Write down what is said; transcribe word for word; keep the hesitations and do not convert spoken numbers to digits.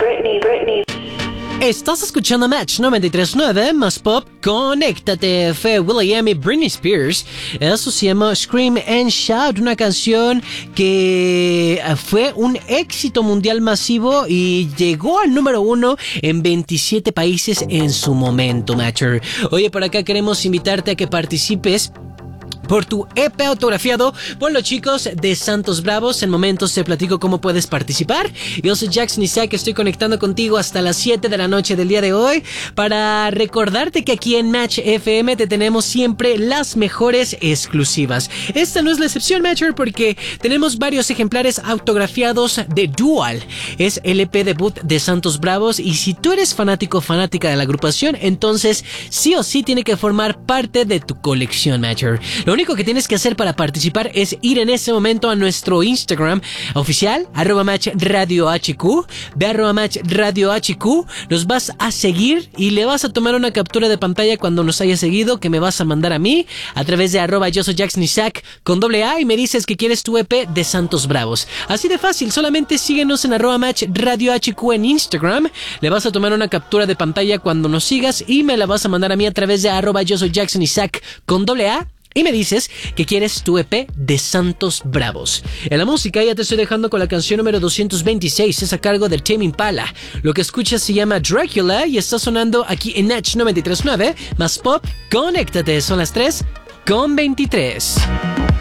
Britney, Britney. Estás escuchando Match noventa y tres punto nueve más Pop. Conéctate. Fue will.i.am y Britney Spears. Eso se llama Scream and Shout, una canción que fue un éxito mundial masivo y llegó al número uno en veintisiete países en su momento, Matcher. Oye, por acá queremos invitarte a que participes por tu E P autografiado por los chicos de Santos Bravos. En momentos te platico cómo puedes participar. Yo soy Jackson Isaac, estoy conectando contigo hasta las siete de la noche del día de hoy para recordarte que aquí en Match F M te tenemos siempre las mejores exclusivas. Esta no es la excepción, Matcher, porque tenemos varios ejemplares autografiados de Dual. Es el E P debut de Santos Bravos y si tú eres fanático o fanática de la agrupación, entonces sí o sí tiene que formar parte de tu colección, Matcher. Lo único que tienes que hacer para participar es ir en ese momento a nuestro Instagram oficial, arroba match radio hq, ve arroba match radio hq, nos vas a seguir y le vas a tomar una captura de pantalla cuando nos hayas seguido, que me vas a mandar a mí a través de arroba yo soy Jackson Isaac con doble A y me dices que quieres tu E P de Santos Bravos. Así de fácil, solamente síguenos en arroba match radio hq en Instagram, le vas a tomar una captura de pantalla cuando nos sigas y me la vas a mandar a mí a través de arroba yo soy Jackson Isaac con doble A. Y me dices que quieres tu E P de Santos Bravos. En la música ya te estoy dejando con la canción número doscientos veintiséis. Es a cargo de Tame Impala. Lo que escuchas se llama Dracula y está sonando aquí en Match noventa y tres punto nueve. Más Pop, conéctate. Son las tres con veintitrés.